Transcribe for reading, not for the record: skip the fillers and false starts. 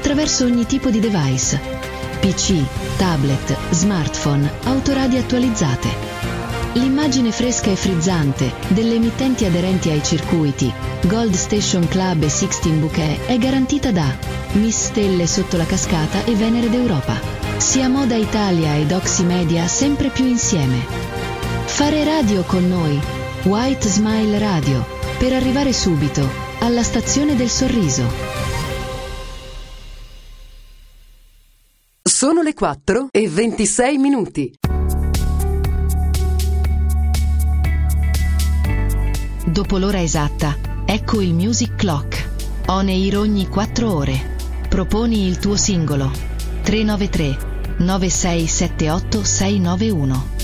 attraverso ogni tipo di device: PC, tablet, smartphone, autoradio attualizzate. L'immagine fresca e frizzante delle emittenti aderenti ai circuiti Gold Station Club e Sixteen Bouquet è garantita da Miss Stelle sotto la cascata e Venere d'Europa. Sia Moda Italia ed Oxymedia sempre più insieme. Fare radio con noi, White Smile Radio, per arrivare subito alla stazione del sorriso. Sono le 4:26. Dopo l'ora esatta, ecco il Music Clock. On air ogni 4 ore. Proponi il tuo singolo. 393 9678 691.